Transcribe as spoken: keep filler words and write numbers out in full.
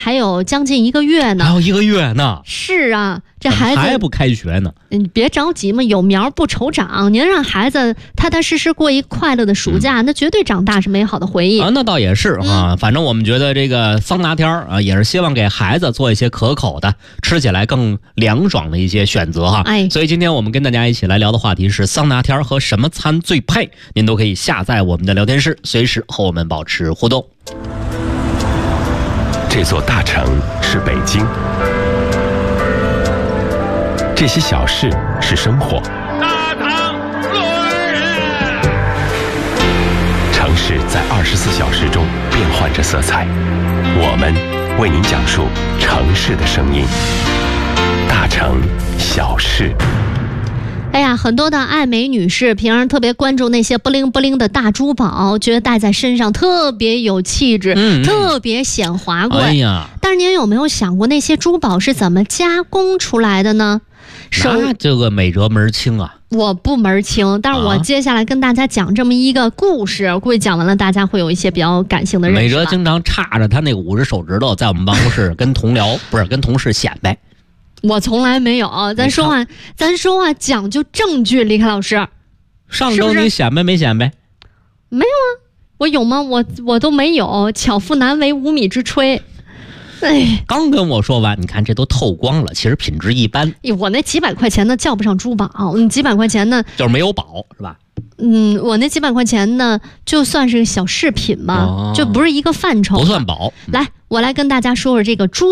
还有将近一个月呢。 还有一个月呢？ 是啊，这孩子还不开学呢。 你别着急嘛，有苗不愁长。您让孩子踏踏实实过一快乐的暑假，嗯、那绝对长大是美好的回忆啊。那倒也是啊， 嗯、 反正我们觉得这个桑拿天啊，也是希望给孩子做一些可口的、吃起来更凉爽的一些选择哈。 哎， 所以今天我们跟大家一起来聊的话题是桑拿天和什么餐最配？您都可以下载我们的聊天室，随时和我们保持互动。 这座大城是北京，这些小事是生活。 大唐若尔人， 城市在二十四小时中变换着色彩，我们为您讲述城市的声音。大城小事。 哎呀，很多的爱美女士平时特别关注那些不灵不灵的大珠宝，觉得戴在身上特别有气质， 嗯嗯特别显华贵。 哎呀， 但是您有没有想过，那些珠宝是怎么加工出来的呢？ 那这个美哲门清啊。 我不门清，但是我接下来跟大家讲这么一个故事，啊、估计讲完了大家会有一些比较感性的认识。 美哲经常叉着他那五只手指头在我们办公室跟同僚不是跟同事显摆。 我从来没有，咱说话，咱说话讲究证据。李凯老师， 上周你显摆没显摆？ 没有啊，我有吗？我我都没有。巧妇难为无米之炊。哎， 刚跟我说完，你看这都透光了，其实品质一般。 我那几百块钱的叫不上珠宝，你几百块钱的就是没有宝，是吧？ 嗯，我那几百块钱呢，就算是个小饰品吧， 哦、 就不是一个范畴， 不算宝。 嗯、来，我来跟大家说说这个珠。